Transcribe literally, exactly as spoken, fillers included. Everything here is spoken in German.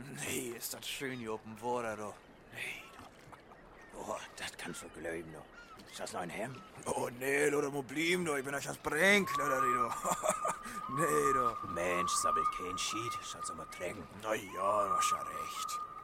Nee, ist das schön hier oben Water, du. Nee, Oh, das kannst du glauben, du. Ist das noch ein Hemd? Oh, nee, du, da muss bleiben, du. Ich bin euch das Brink, du, du. Nee, du. Mensch, sabbelt kein Schied. Schatz mal trinken. Na ja, du hast ja recht.